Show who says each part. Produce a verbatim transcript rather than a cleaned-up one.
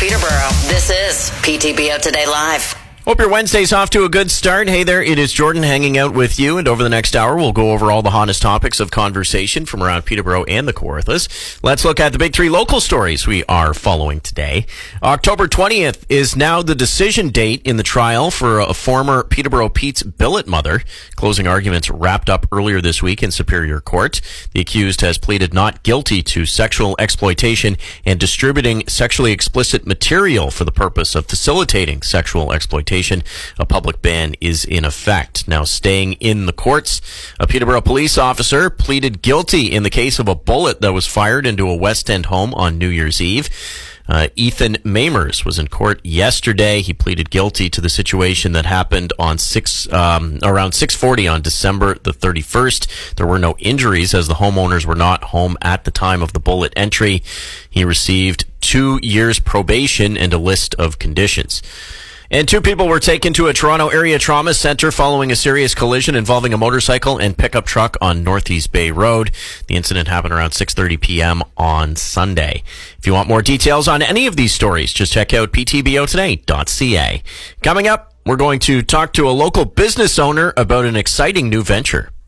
Speaker 1: Peterborough, this is P T B O Today Live.
Speaker 2: Hope your Wednesday's off to a good start. Hey there, it is Jordan hanging out with you, and over the next hour, we'll go over all the hottest topics of conversation from around Peterborough and the Kawarthas. Let's look at the big three local stories we are following today. October twentieth is now the decision date in the trial for a former Peterborough Pete's billet mother. Closing arguments wrapped up earlier this week in Superior Court. The accused has pleaded not guilty to sexual exploitation and distributing sexually explicit material for the purpose of facilitating sexual exploitation. A public ban is in effect. Now, staying in the courts, a Peterborough police officer pleaded guilty in the case of a bullet that was fired into a West End home on New Year's Eve. Uh, Ethan Mamers was in court yesterday. He pleaded guilty to the situation that happened on six um, around six forty on December the thirty-first. There were no injuries as the homeowners were not home at the time of the bullet entry. He received two years probation and a list of conditions. And two people were taken to a Toronto area trauma center following a serious collision involving a motorcycle and pickup truck on Northeast Bay Road. The incident happened around six thirty p.m. on Sunday. If you want more details on any of these stories, just check out p t b o today dot c a. Coming up, we're going to talk to a local business owner about an exciting new venture.